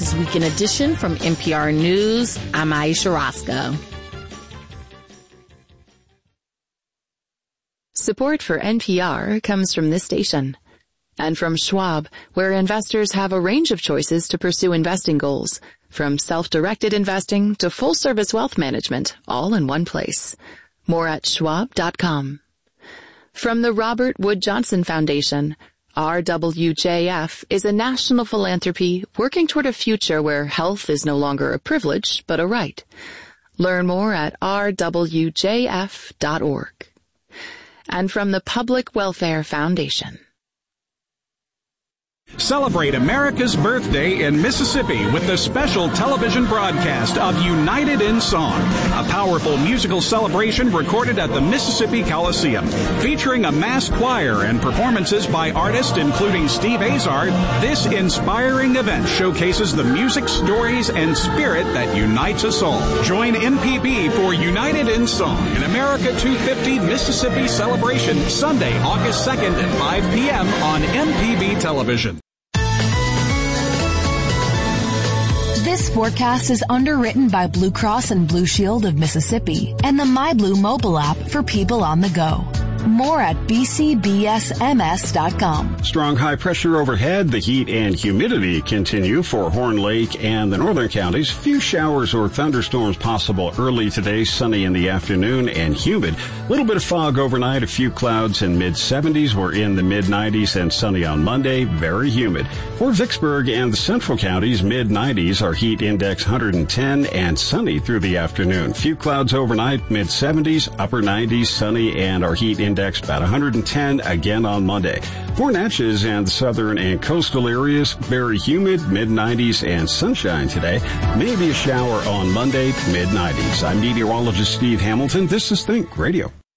today's Weekend Edition from NPR News. I'm Aisha Roscoe. Support for NPR comes from this station and from Schwab, where investors have a range of choices to pursue investing goals, from self-directed investing to full-service wealth management, all in one place. More at schwab.com. From the Robert Wood Johnson Foundation, RWJF is a national philanthropy working toward a future where health is no longer a privilege, but a right. Learn more at rwjf.org. And from the Public Welfare Foundation. Celebrate America's birthday in Mississippi with the special television broadcast of United in Song, a powerful musical celebration recorded at the Mississippi Coliseum. Featuring a mass choir and performances by artists including Steve Azar, this inspiring event showcases the music, stories, and spirit that unites us all. Join MPB for United in Song, an America 250 Mississippi celebration, Sunday, August 2nd at 5 p.m. on MPB Television. This forecast is underwritten by Blue Cross and Blue Shield of Mississippi and the MyBlue mobile app for people on the go. More at bcbsms.com. Strong high pressure overhead. The heat and humidity continue for Horn Lake and the northern counties. Few showers or thunderstorms possible early today. Sunny in the afternoon and humid. Little bit of fog overnight. A few clouds in mid-70s. We're in the mid-90s and sunny on Monday. Very humid. For Vicksburg and the central counties, mid-90s. Our heat index 110 and sunny through the afternoon. Few clouds overnight. Mid-70s, upper 90s, sunny, and our heat index about 110 again on Monday. For Natchez and the southern and coastal areas, very humid, mid-90s and sunshine today. Maybe a shower on Monday, mid-90s. I'm meteorologist Steve Hamilton. This is Think Radio.